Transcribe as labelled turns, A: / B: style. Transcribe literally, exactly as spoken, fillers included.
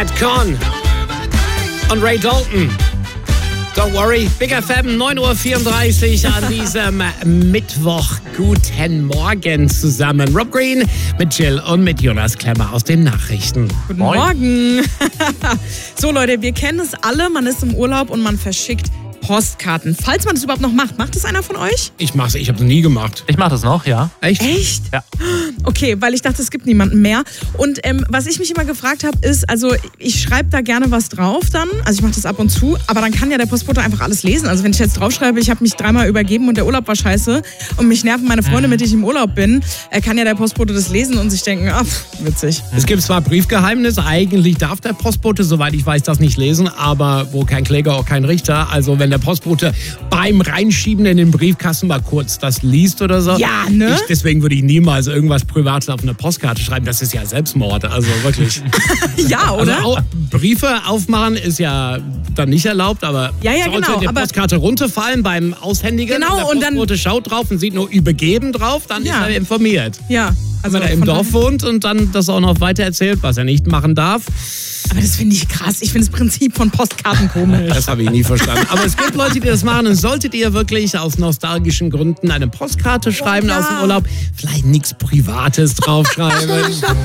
A: Nat Con und Ray Dalton. Don't worry, Big F M, neun Uhr vierunddreißig an diesem Mittwoch. Guten Morgen zusammen. Rob Green mit Jill und mit Jonas Klemmer aus den Nachrichten.
B: Guten Morgen. So Leute, wir kennen es alle, man ist im Urlaub und man verschickt Postkarten. Falls man das überhaupt noch macht, macht es einer von euch?
A: Ich mach's, ich hab's nie gemacht.
C: Ich mach das noch, ja.
A: Echt?
B: Echt?
C: Ja.
B: Okay, weil ich dachte, es gibt niemanden mehr. Und ähm, was ich mich immer gefragt habe, ist, also ich schreibe da gerne was drauf dann, also ich mache das ab und zu, aber dann kann ja der Postbote einfach alles lesen. Also wenn ich jetzt draufschreibe, ich habe mich dreimal übergeben und der Urlaub war scheiße und mich nerven meine Freunde, mit denen ich im Urlaub bin, äh, kann ja der Postbote das lesen und sich denken, ach, witzig.
A: Es gibt zwar Briefgeheimnis, eigentlich darf der Postbote, soweit ich weiß, das nicht lesen, aber wo kein Kläger, auch kein Richter. Also wenn der Postbote beim Reinschieben in den Briefkasten mal kurz das liest oder so.
B: Ja, ne?
A: Ich, deswegen würde ich niemals irgendwas Privates auf eine Postkarte schreiben. Das ist ja Selbstmord, also wirklich.
B: Ja, oder?
A: Also, au- Briefe aufmachen ist ja dann nicht erlaubt, aber
B: Ja, ja,
A: sollte
B: genau,
A: die
B: aber-
A: Postkarte runterfallen beim Aushändigen
B: Genau,
A: der
B: und dann-
A: Postbote schaut drauf und sieht nur übergeben drauf, dann
B: Ja.
A: ist er informiert.
B: Ja. Also
A: Wenn er im
B: von
A: Dorf
B: daher-
A: wohnt und dann das auch noch weiter erzählt, was er nicht machen darf.
B: Aber das finde ich krass. Ich finde das Prinzip von Postkarten komisch.
A: Das habe ich nie verstanden. Aber es gibt Leute, die das machen. Und solltet ihr wirklich aus nostalgischen Gründen eine Postkarte schreiben
B: ja.
A: aus dem Urlaub, vielleicht nichts Privates draufschreiben.